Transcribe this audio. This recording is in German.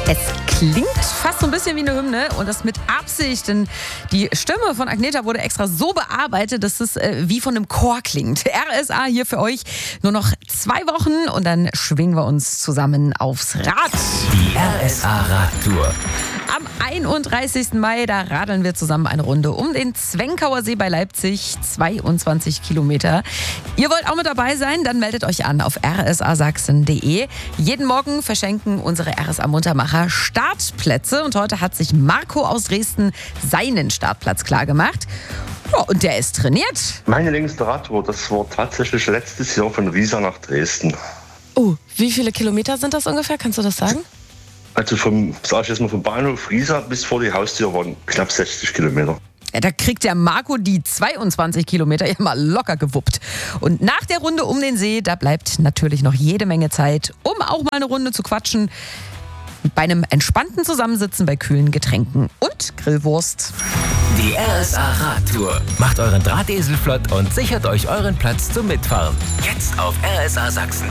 Es klingt fast so ein bisschen wie eine Hymne und das mit Absicht, denn die Stimme von Agneta wurde extra so bearbeitet, dass es wie von einem Chor klingt. RSA hier für euch. Nur noch 2 Wochen und dann schwingen wir uns zusammen aufs Rad. Die RSA Radtour. Am 31. Mai, da radeln wir zusammen eine Runde um den Zwenkauer See bei Leipzig, 22 Kilometer. Ihr wollt auch mit dabei sein? Dann meldet euch an auf rsasachsen.de. Jeden Morgen verschenken unsere RSA-Muntermacher Startplätze und heute hat sich Marco aus Dresden seinen Startplatz klargemacht. Ja, und der ist trainiert. Meine längste Radtour, das war tatsächlich letztes Jahr von Riesa nach Dresden. Oh, wie viele Kilometer sind das ungefähr? Kannst du das sagen? Also vom Bahnhof Riesa bis vor die Haustür waren knapp 60 Kilometer. Ja, da kriegt der Marco die 22 Kilometer ja mal locker gewuppt. Und nach der Runde um den See, da bleibt natürlich noch jede Menge Zeit, um auch mal eine Runde zu quatschen. Bei einem entspannten Zusammensitzen bei kühlen Getränken und Grillwurst. Die RSA Radtour. Macht euren Drahtesel flott und sichert euch euren Platz zum Mitfahren. Jetzt auf rsasachsen.de.